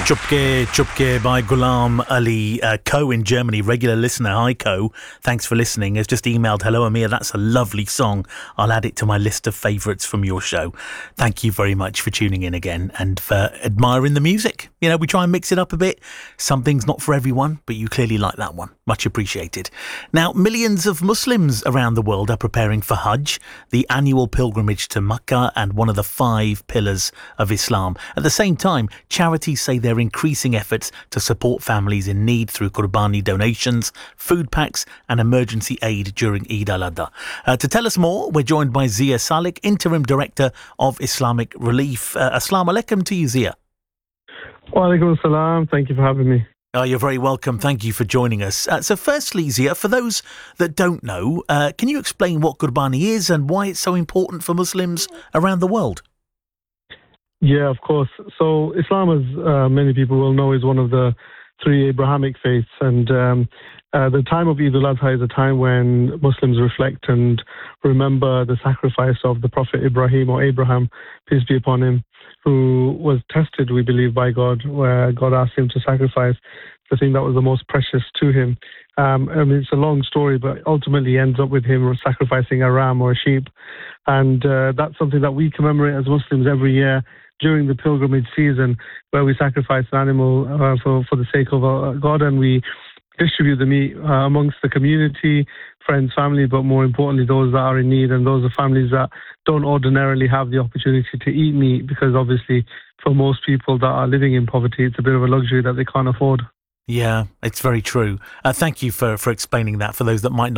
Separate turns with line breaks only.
Chupke Chupke by Ghulam Ali. Co in Germany, regular listener. Hi Co, thanks for listening. Has just emailed, hello Amir, that's a lovely song. I'll add it to my list of favourites from your show. Thank you very much for tuning in again and for admiring the music. You know, we try and mix it up a bit. Something's not for everyone, but you clearly like that one. Much appreciated. Now, millions of Muslims around the world are preparing for Hajj, the annual pilgrimage to Mecca and one of the 5 pillars of Islam. At the same time, charities say they're increasing efforts to support families in need through Qurbani donations, food packs and emergency aid during Eid al-Adha. To tell us more, we're joined by Zia Salik, Interim Director of Islamic Relief. Assalamu alaikum to you, Zia.
Wa alaikum assalam. Thank you for having me.
Oh, you're very welcome. Thank you for joining us. So firstly, Zia, for those that don't know, can you explain what Qurbani is and why it's so important for Muslims around the world?
Yeah, of course. So Islam, as many people will know, is one of the 3 Abrahamic faiths. And the time of Eid al-Adha is a time when Muslims reflect and remember the sacrifice of the Prophet Ibrahim, or Abraham, peace be upon him, who was tested, we believe, by God, where God asked him to sacrifice the thing that was the most precious to him. I mean, it's a long story, but ultimately ends up with him sacrificing a ram or a sheep. And that's something that we commemorate as Muslims every year during the pilgrimage season, where we sacrifice an animal for the sake of God, and we distribute the meat amongst the community, friends, family, but more importantly, those that are in need, and those are families that don't ordinarily have the opportunity to eat meat, because obviously for most people that are living in poverty, it's a bit of a luxury that they can't afford.
Yeah, it's very true. Thank you for explaining that for those that might not